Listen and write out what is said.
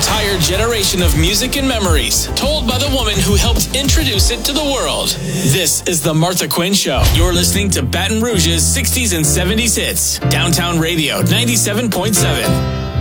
entire generation of music and memories, told by the woman who helped introduce it to the world. This is The Martha Quinn Show. You're listening to Baton Rouge's 60s and 70s hits. Downtown Radio 97.7.